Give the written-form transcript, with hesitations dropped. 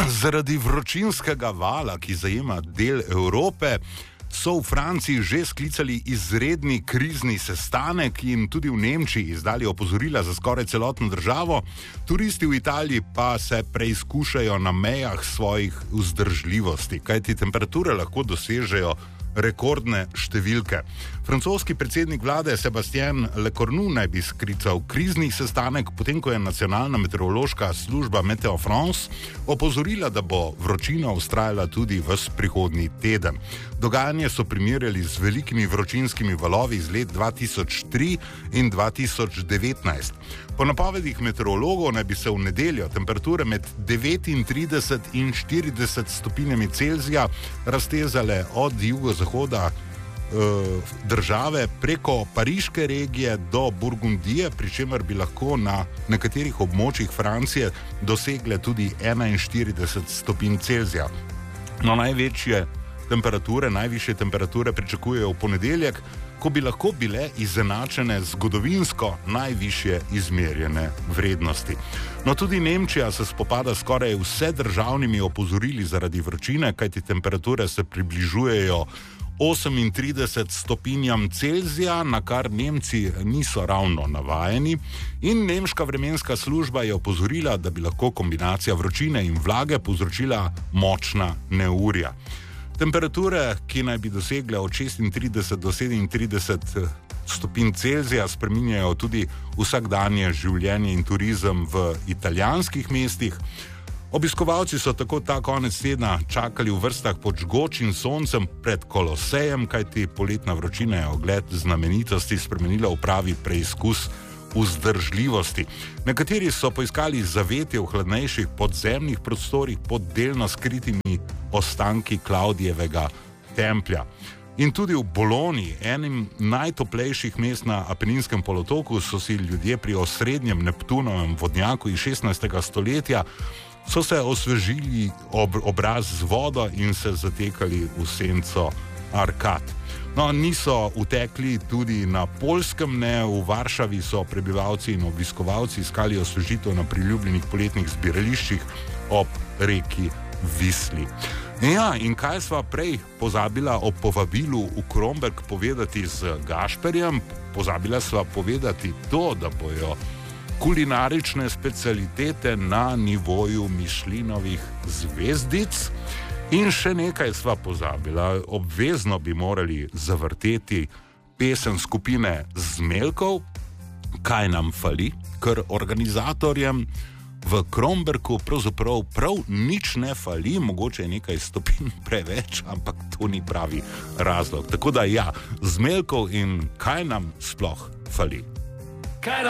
Zaradi vročinskega vala, ki zajema del Evrope, so v Franciji že sklicali izredni krizni sestanek in tudi v Nemčiji izdali opozorila za skoraj celotno državo. Turisti v Italiji pa se preizkušajo na mejah svojih vzdržljivosti, kajti temperature lahko dosežejo rekordne številke. Francoski predsednik vlade Sébastien Lecornu naj bi sklical krizni sestanek, potem ko je nacionalna meteorološka služba Meteo France opozorila, da bo vročina vztrajala tudi ves prihodnji teden. Dogajanje so primerjali z velikimi vročinskimi valovi iz let 2003 in 2019. Po napovedih meteorologov naj bi se v nedeljo temperature med 39 in 40 stopinjami Celzija raztezale od jugozahoda države preko pariške regije do Burgundije, pri čemer bi lahko na nekaterih območjih Francije dosegle tudi 41 stopinj Celzija. No, najvišje temperature pričakujejo v ponedeljek, ko bi lahko bile izenačene zgodovinsko najvišje izmerjene vrednosti. No, tudi Nemčija se spopada skoraj vse državnimi opozorili zaradi vročine, kajti temperature se približujejo 38 stopinjam Celzija, na kar Nemci niso ravno navajeni, in nemška vremenska služba je opozorila, da bi lahko kombinacija vročine in vlage povzročila močna neurja. Temperature, ki naj bi dosegle od 36 do 37 stopinj Celzija, spreminjajo tudi vsakdanje življenje in turizem v italijanskih mestih. Obiskovalci so tako ta konec tedna čakali v vrstah pod žgočim soncem pred Kolosejem, kajti poletna vročina je ogled znamenitosti spremenila v pravi preizkus vzdržljivosti. Nekateri so poiskali zavetje v hladnejših podzemnih prostorih pod delno skritimi ostanki Klavdijevega templja. In tudi v Bologni, enim najtoplejših mest na Apeninskem polotoku, so si ljudje pri osrednjem Neptunovem vodnjaku iz 16. stoletja so se osvežili obraz z vodo in se zatekali v senco arkad. No, niso utekli tudi na Poljskem, ne, v Varšavi so prebivalci in obiskovalci iskali osvežitev na priljubljenih poletnih zbirališčih ob reki Visli. Ja, in kaj sva prej pozabila o povabilu v Kromberk povedati z Gašperjem? Pozabila sva povedati to, da bojo kulinarične specialitete na nivoju Mišlinovih zvezdic. In še nekaj sva pozabila, obvezno bi morali zavrteti pesem skupine Zmelkov, Kaj nam fali, ker organizatorjem v Kromberku pravzaprav prav nič ne fali, mogoče je nekaj stopinj preveč, ampak to ni pravi razlog. Tako da ja, Zmelkov in Kaj nam sploh fali.